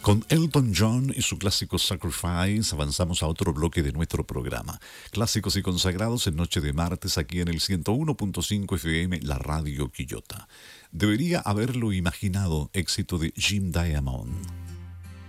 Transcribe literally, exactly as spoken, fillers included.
Con Elton John y su clásico Sacrifice avanzamos a otro bloque de nuestro programa. Clásicos y consagrados en Noche de Martes aquí en el ciento uno punto cinco F M, la radio Quillota. Debería haberlo imaginado, éxito de Jim Diamond.